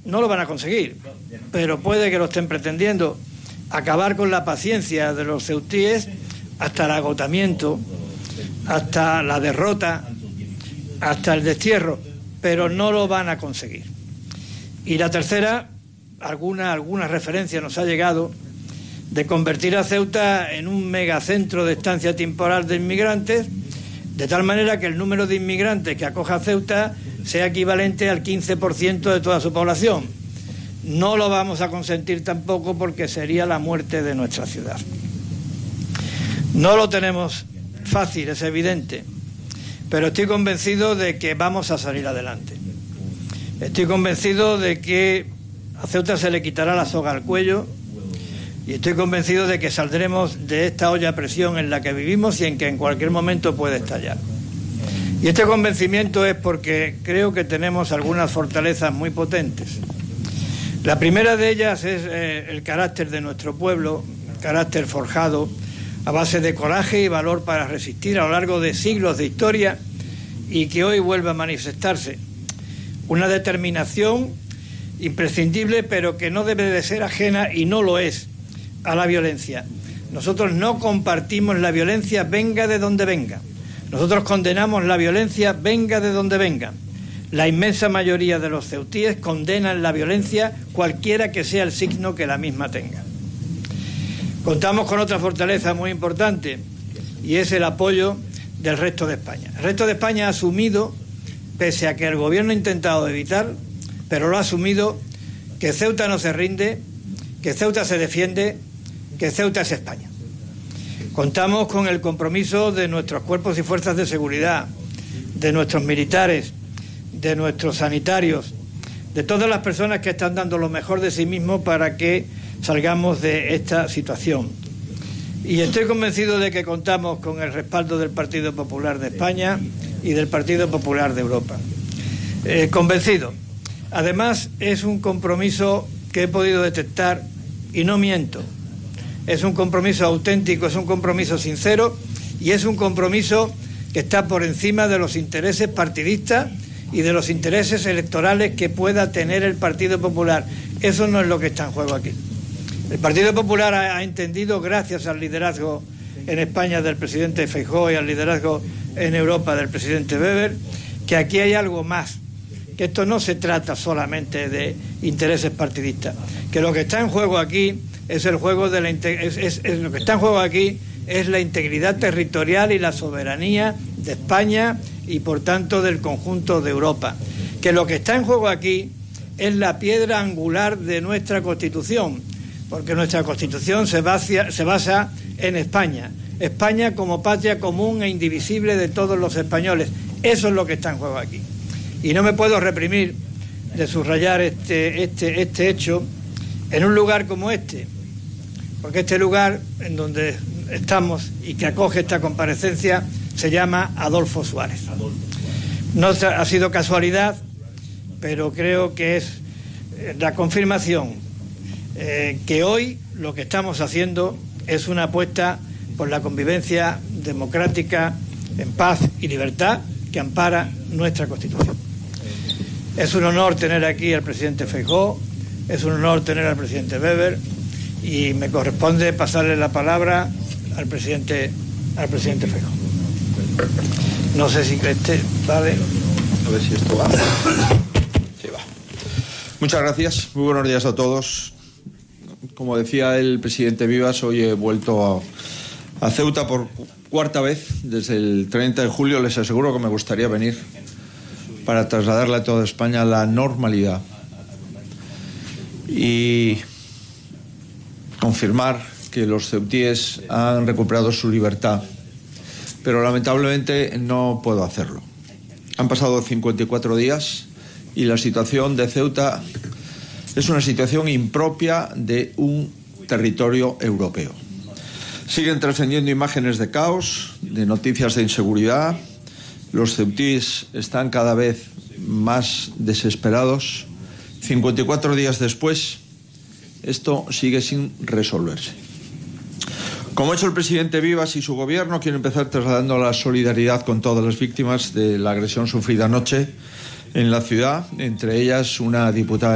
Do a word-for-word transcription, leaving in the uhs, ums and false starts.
no lo van a conseguir, pero puede que lo estén pretendiendo, acabar con la paciencia de los ceutíes hasta el agotamiento, hasta la derrota, hasta el destierro, pero no lo van a conseguir. Y la tercera, alguna, alguna referencia nos ha llegado de convertir a Ceuta en un megacentro de estancia temporal de inmigrantes, de tal manera que el número de inmigrantes que acoja a Ceuta sea equivalente al quince por ciento de toda su población. No lo vamos a consentir tampoco, porque sería la muerte de nuestra ciudad. No lo tenemos fácil, es evidente, pero estoy convencido de que vamos a salir adelante. Estoy convencido de que a Ceuta se le quitará la soga al cuello, y estoy convencido de que saldremos de esta olla a presión en la que vivimos y en que en cualquier momento puede estallar. Y este convencimiento es porque creo que tenemos algunas fortalezas muy potentes. La primera de ellas es eh, el carácter de nuestro pueblo, el carácter forjado a base de coraje y valor para resistir a lo largo de siglos de historia, y que hoy vuelve a manifestarse. Una determinación imprescindible, pero que no debe de ser ajena, y no lo es, a la violencia. Nosotros no compartimos la violencia, venga de donde venga. Nosotros condenamos la violencia, venga de donde venga. La inmensa mayoría de los ceutíes condenan la violencia, cualquiera que sea el signo que la misma tenga. Contamos con otra fortaleza muy importante, y es el apoyo del resto de España. El resto de España ha asumido, pese a que el gobierno ha intentado evitar, pero lo ha asumido, que Ceuta no se rinde, que Ceuta se defiende, que Ceuta es España. Contamos con el compromiso de nuestros cuerpos y fuerzas de seguridad, de nuestros militares, de nuestros sanitarios, de todas las personas que están dando lo mejor de sí mismos para que salgamos de esta situación. Y estoy convencido de que contamos con el respaldo del Partido Popular de España y del Partido Popular de Europa. Eh, convencido. Además, es un compromiso que he podido detectar, y no miento. Es un compromiso auténtico, es un compromiso sincero, y es un compromiso que está por encima de los intereses partidistas y de los intereses electorales que pueda tener el Partido Popular. Eso no es lo que está en juego aquí. El Partido Popular ha, ha entendido, gracias al liderazgo en España del presidente Feijóo y al liderazgo en Europa del presidente Weber, que aquí hay algo más, que esto no se trata solamente de intereses partidistas, que lo que está en juego aquí es el juego de la es, es, es lo que está en juego aquí es la integridad territorial y la soberanía de España y por tanto del conjunto de Europa. Que lo que está en juego aquí es la piedra angular de nuestra Constitución, porque nuestra Constitución se basa, se basa en España. España como patria común e indivisible de todos los españoles. Eso es lo que está en juego aquí. Y no me puedo reprimir de subrayar este, este, este hecho en un lugar como este, porque este lugar en donde estamos y que acoge esta comparecencia se llama Adolfo Suárez. No ha sido casualidad, pero creo que es la confirmación eh, que hoy lo que estamos haciendo es una apuesta por la convivencia democrática en paz y libertad que ampara nuestra Constitución. Es un honor tener aquí al presidente Feijóo, es un honor tener al presidente Weber, y me corresponde pasarle la palabra al presidente al presidente Feijóo. No sé si este vale. A ver si esto va. Sí, va. Muchas gracias. Muy buenos días a todos. Como decía el presidente Vivas, hoy he vuelto a, a Ceuta por cuarta vez desde el treinta de julio. Les aseguro que me gustaría venir para trasladarle a toda España la normalidad y confirmar que los ceutíes han recuperado su libertad, pero lamentablemente no puedo hacerlo. Han pasado cincuenta y cuatro días y la situación de Ceuta es una situación impropia de un territorio europeo. Siguen trascendiendo imágenes de caos, de noticias de inseguridad. Los ceutíes están cada vez más desesperados. cincuenta y cuatro días después, esto sigue sin resolverse. Como ha hecho el presidente Vivas y su gobierno, quiero empezar trasladando la solidaridad con todas las víctimas de la agresión sufrida anoche en la ciudad, entre ellas una diputada